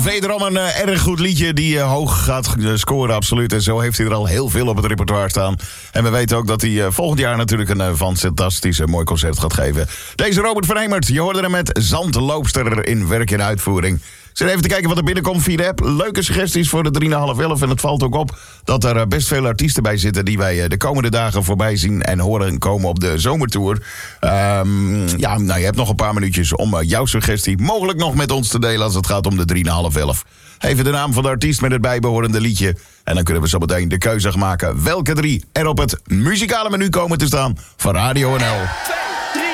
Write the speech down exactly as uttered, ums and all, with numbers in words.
wederom een uh, erg goed liedje die uh, hoog gaat uh, scoren, absoluut. En zo heeft hij er al heel veel op het repertoire staan. En we weten ook dat hij uh, volgend jaar natuurlijk een uh, fantastisch uh, mooi concert gaat geven. Deze Robert van Hemert, je hoorde hem met Zandloopster in werk en uitvoering. Zit even te kijken wat er binnenkomt via de app. Leuke suggesties voor de drie en half elf. En het valt ook op dat er best veel artiesten bij zitten die wij de komende dagen voorbij zien en horen komen op de zomertour. Um, ja, nou, je hebt nog een paar minuutjes om jouw suggestie mogelijk nog met ons te delen als het gaat om de drie en half elf. Even de naam van de artiest met het bijbehorende liedje. En dan kunnen we zo meteen de keuze maken welke drie er op het muzikale menu komen te staan van Radio N L.